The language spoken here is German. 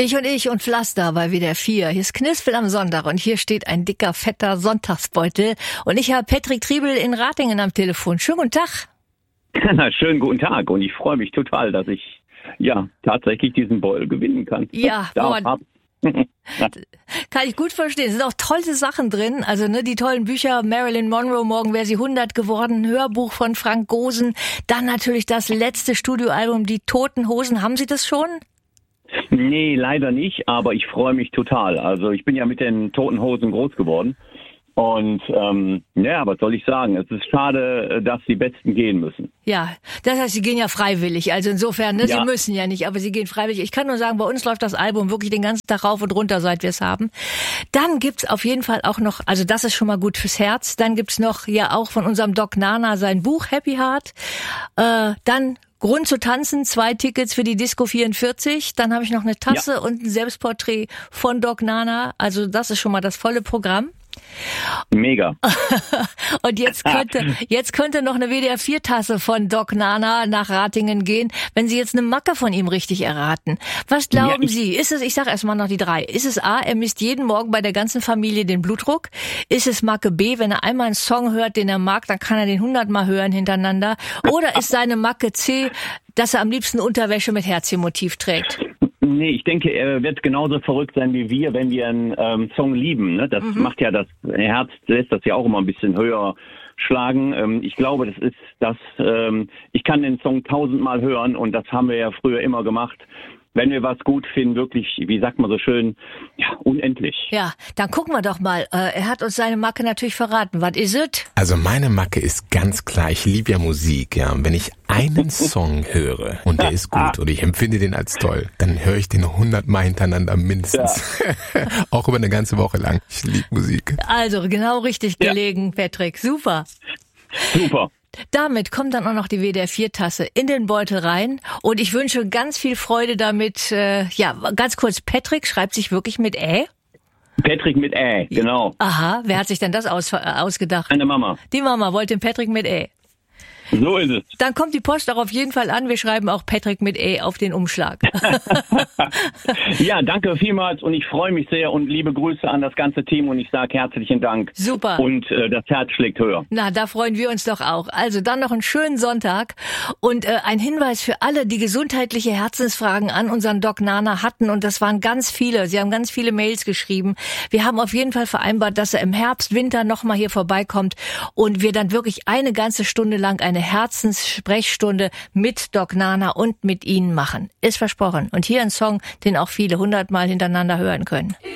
Ich und Pflaster bei WDR 4. Hier ist Knispel am Sonntag und hier steht ein dicker, fetter Sonntagsbeutel. Und ich habe Patrick Triebel in Ratingen am Telefon. Schönen guten Tag. Schönen guten Tag und ich freue mich total, dass ich tatsächlich diesen Beutel gewinnen kann. Ja, kann ich gut verstehen. Es sind auch tolle Sachen drin. Also die tollen Bücher, Marilyn Monroe, morgen wäre sie 100 geworden, Hörbuch von Frank Gosen. Dann natürlich das letzte Studioalbum, Die Toten Hosen. Haben Sie das schon? Nee, leider nicht, aber ich freue mich total. Also ich bin ja mit den Toten Hosen groß geworden. Und was soll ich sagen? Es ist schade, dass die Besten gehen müssen. Ja, das heißt, sie gehen ja freiwillig. Also insofern, sie müssen ja nicht, aber sie gehen freiwillig. Ich kann nur sagen, bei uns läuft das Album wirklich den ganzen Tag rauf und runter, seit wir es haben. Dann gibt's auf jeden Fall auch noch, also das ist schon mal gut fürs Herz. Dann gibt's noch auch von unserem Doc Nana sein Buch Happy Heart. Dann Grund zu tanzen, 2 Tickets für die Disco 44. Dann habe ich noch eine Tasse und ein Selbstporträt von Doc Nana. Also das ist schon mal das volle Programm. Mega. Und jetzt könnte noch eine WDR 4 Tasse von Doc Nana nach Ratingen gehen, wenn Sie jetzt eine Macke von ihm richtig erraten. Was glauben Sie? Ist es, ich sage erstmal noch die 3. Ist es A, er misst jeden Morgen bei der ganzen Familie den Blutdruck? Ist es Macke B, wenn er einmal einen Song hört, den er mag, dann kann er den 100 Mal hören hintereinander? Oder ist seine Macke C, dass er am liebsten Unterwäsche mit Herzchenmotiv trägt? Nee, ich denke, er wird genauso verrückt sein wie wir, wenn wir einen Song lieben. Ne? Das macht ja das Herz, lässt das ja auch immer ein bisschen höher schlagen. Ich glaube, das ist das, ich kann den Song 1000-mal hören und das haben wir ja früher immer gemacht. Wenn wir was gut finden, wirklich, wie sagt man so schön, unendlich. Ja, dann gucken wir doch mal. Er hat uns seine Macke natürlich verraten. Was ist es? Also meine Macke ist ganz klar, ich liebe ja Musik, ja. Und wenn ich einen Song höre und der ist gut und ich empfinde den als toll, dann höre ich den 100 Mal hintereinander mindestens. Ja. Auch über eine ganze Woche lang. Ich liebe Musik. Also genau richtig gelegen, Patrick. Super. Super. Damit kommt dann auch noch die WDR 4 Tasse in den Beutel rein und ich wünsche ganz viel Freude damit. Ganz kurz, Patrick schreibt sich wirklich mit Ä? Patrick mit Ä, genau. Aha, wer hat sich denn das ausgedacht? Meine Mama. Die Mama wollte den Patrick mit Ä. So ist es. Dann kommt die Post auch auf jeden Fall an. Wir schreiben auch Patrick mit Ä auf den Umschlag. Ja, danke vielmals und ich freue mich sehr und liebe Grüße an das ganze Team und ich sage herzlichen Dank. Super. Und das Herz schlägt höher. Na, da freuen wir uns doch auch. Also dann noch einen schönen Sonntag und ein Hinweis für alle, die gesundheitliche Herzensfragen an unseren Doc Nana hatten und das waren ganz viele. Sie haben ganz viele Mails geschrieben. Wir haben auf jeden Fall vereinbart, dass er im Herbst, Winter nochmal hier vorbeikommt und wir dann wirklich eine ganze Stunde lang eine Herzenssprechstunde mit Doc Nana und mit Ihnen machen. Ist versprochen. Und hier ein Song, den auch viele 100 Mal hintereinander hören können.